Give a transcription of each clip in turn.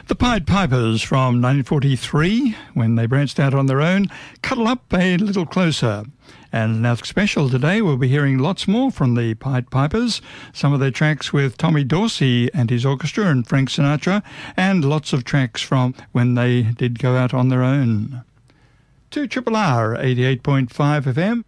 The Pied Pipers from 1943, when they branched out on their own, Cuddle Up a Little Closer. And now special today, we'll be hearing lots more from the Pied Pipers, some of their tracks with Tommy Dorsey and his orchestra and Frank Sinatra, and lots of tracks from when they did go out on their own. 2RRR 88.5 FM.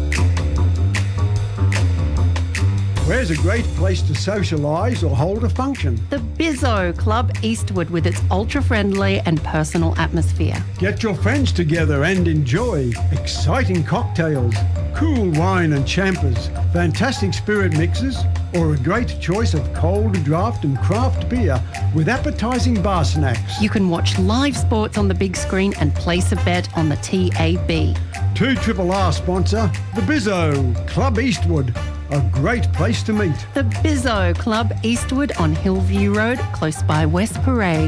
Where's a great place to socialise or hold a function? The Bizzo Club Eastwood, with its ultra-friendly and personal atmosphere. Get your friends together and enjoy exciting cocktails, cool wine and champers, fantastic spirit mixes, or a great choice of cold draft and craft beer with appetising bar snacks. You can watch live sports on the big screen and place a bet on the TAB. 2RRR sponsor, the Bizzo Club Eastwood. A great place to meet. The Bizzo Club Eastwood on Hillview Road, close by West Parade.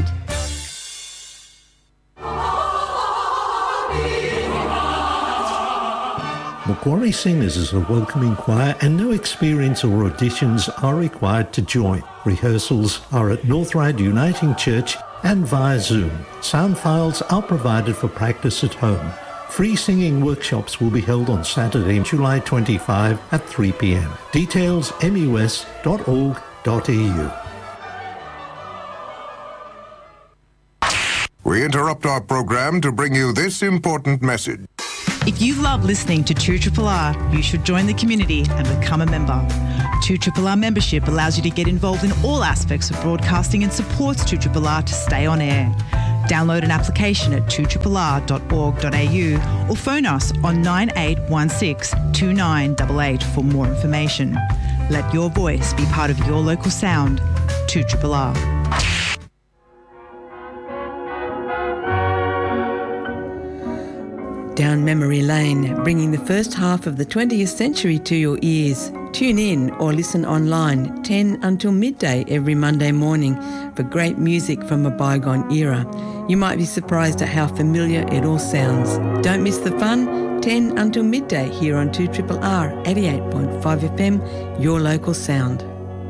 Macquarie Singers is a welcoming choir and no experience or auditions are required to join. Rehearsals are at North Ryde Uniting Church and via Zoom. Sound files are provided for practice at home. Free singing workshops will be held on Saturday, July 25 at 3 p.m. Details mus.org.au. We interrupt our program to bring you this important message. If you love listening to 2RRR, you should join the community and become a member. 2RRR membership allows you to get involved in all aspects of broadcasting and supports 2RRR to stay on air. Download an application at 2RRR.org.au or phone us on 9816 2988 for more information. Let your voice be part of your local sound. 2RRR. Down memory lane, bringing the first half of the 20th century to your ears. Tune in or listen online 10 until midday every Monday morning for great music from a bygone era. You might be surprised at how familiar it all sounds. Don't miss the fun. 10 until midday here on 2RRR 88.5 FM, your local sound.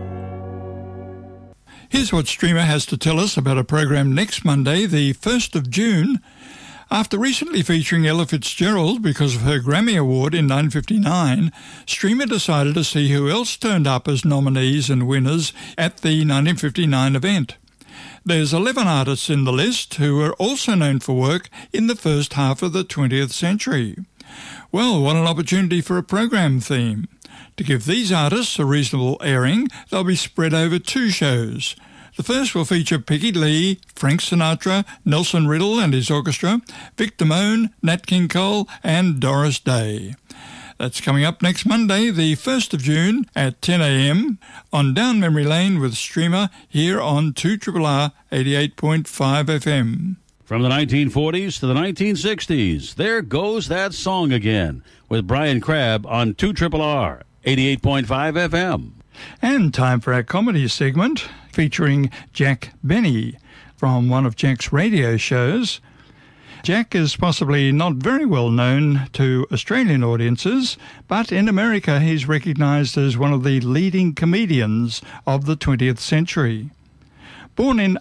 Here's what Streamer has to tell us about a program next Monday, the 1st of June. After recently featuring Ella Fitzgerald because of her Grammy Award in 1959, Streamer decided to see who else turned up as nominees and winners at the 1959 event. There's 11 artists in the list who were also known for work in the first half of the 20th century. Well, what an opportunity for a program theme. To give these artists a reasonable airing, they'll be spread over 2 shows. The first will feature Peggy Lee, Frank Sinatra, Nelson Riddle and his orchestra, Vic Damone, Nat King Cole and Doris Day. That's coming up next Monday, the 1st of June at 10 a.m. on Down Memory Lane with Streamer here on 2RRR 88.5 FM. From the 1940s to the 1960s, there goes that song again with Brian Crabb on 2RRR 88.5 FM. And time for our comedy segment featuring Jack Benny from one of Jack's radio shows. Jack is possibly not very well known to Australian audiences, but in America he's recognised as one of the leading comedians of the 20th century. Born in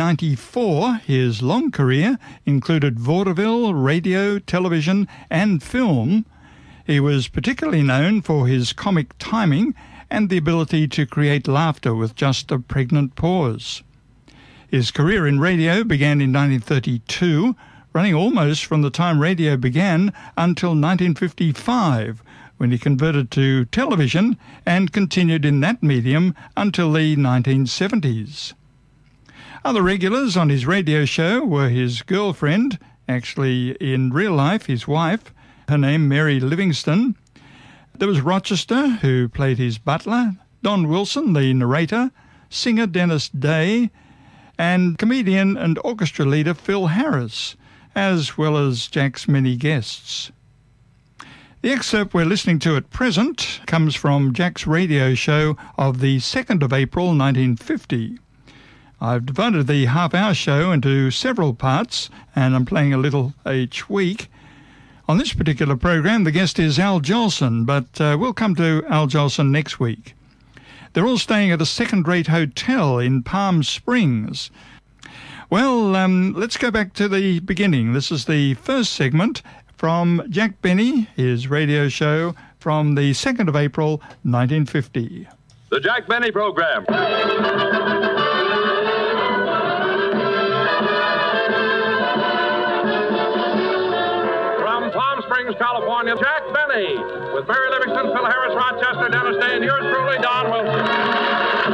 1894, his long career included vaudeville, radio, television and film. He was particularly known for his comic timing and the ability to create laughter with just a pregnant pause. His career in radio began in 1932, running almost from the time radio began until 1955, when he converted to television and continued in that medium until the 1970s. Other regulars on his radio show were his girlfriend, actually in real life his wife, her name Mary Livingston. There was Rochester, who played his butler, Don Wilson, the narrator, singer Dennis Day, and comedian and orchestra leader Phil Harris, as well as Jack's many guests. The excerpt we're listening to at present comes from Jack's radio show of the 2nd of April 1950. I've divided the half-hour show into several parts, and I'm playing a little each week. On this particular program, the guest is Al Jolson, but we'll come to Al Jolson next week. They're all staying at a second-rate hotel in Palm Springs. Well, let's go back to the beginning. This is the first segment from Jack Benny, his radio show from the 2nd of April, 1950. The Jack Benny Program. From Palm Springs, California, Jack Benny, with Mary Livingston, Phil Harris, Rochester, Dennis Day, and yours truly, Don Wilson.